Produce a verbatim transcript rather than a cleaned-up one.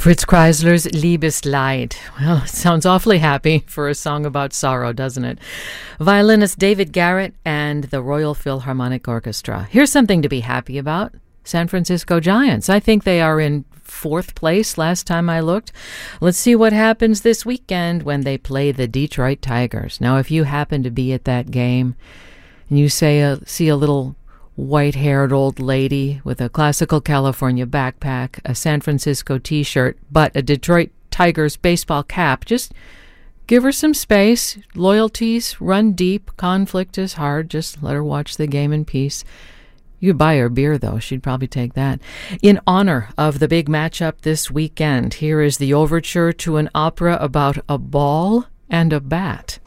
Fritz Kreisler's Liebesleid. Well, it sounds awfully happy for a song about sorrow, doesn't it? Violinist David Garrett and the Royal Philharmonic Orchestra. Here's something to be happy about. San Francisco Giants. I think they are in fourth place last time I looked. Let's see what happens this weekend when they play the Detroit Tigers. Now, if you happen to be at that game and you say uh, see a little white-haired old lady with a classical California backpack, a San Francisco t-shirt, but a Detroit Tigers baseball cap, just give her some space. Loyalties run deep. Conflict is hard. Just let her watch the game in peace. You could buy her beer, though. She'd probably take that. In honor of the big matchup this weekend, here is the overture to an opera about a ball and a bat.